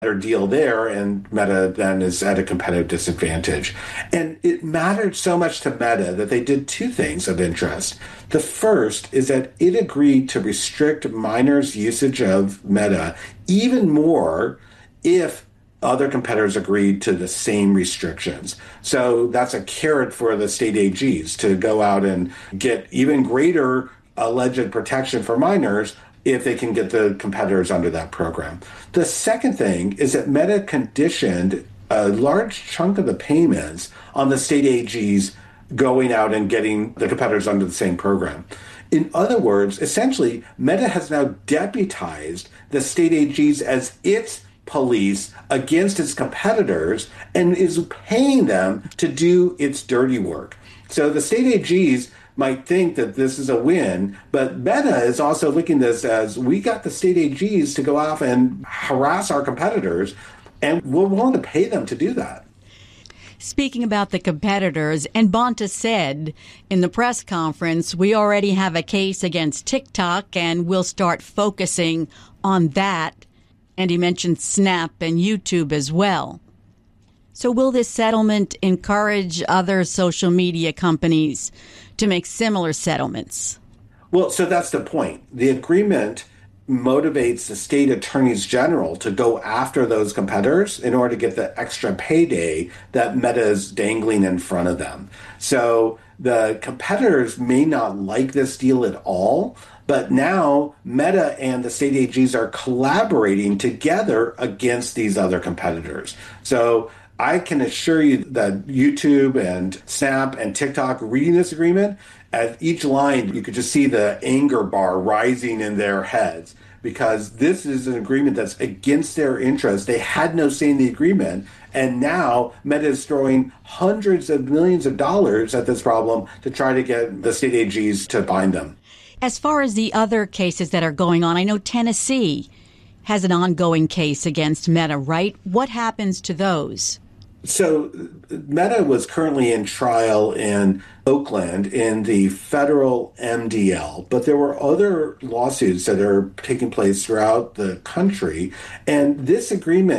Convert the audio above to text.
better deal there, and Meta then is at a competitive disadvantage. And it mattered so much to Meta that they did two things of interest. The first is that it agreed to restrict minors' usage of Meta even more if other competitors agreed to the same restrictions. So that's a carrot for the state AGs to go out and get even greater alleged protection for minors if they can get the competitors under that program. The second thing is that Meta conditioned a large chunk of the payments on the state AGs going out and getting the competitors under the same program. In other words, essentially, Meta has now deputized the state AGs as its police against its competitors and is paying them to do its dirty work. So the state AGs might think that this is a win, but Meta is also looking at this as we got the state AGs to go off and harass our competitors, and we're willing to pay them to do that. Speaking about the competitors, Bonta said in the press conference, we already have a case against TikTok and we'll start focusing on that. And he mentioned Snap and YouTube as well. So will this settlement encourage other social media companies to make similar settlements? Well, so that's the point. The agreement motivates the state attorneys general to go after those competitors in order to get the extra payday that Meta is dangling in front of them. So the competitors may not like this deal at all, but now Meta and the state AGs are collaborating together against these other competitors. So I can assure you that YouTube and Snap and TikTok reading this agreement, at each line, you could just see the anger bar rising in their heads because this is an agreement that's against their interests. They had no say in the agreement. And now Meta is throwing hundreds of millions of dollars at this problem to try to get the state AGs to bind them. As far as the other cases that are going on, I know Tennessee has an ongoing case against Meta, right? What happens to those? So Meta was currently in trial in Oakland in the federal MDL, but there were other lawsuits that are taking place throughout the country. And this agreement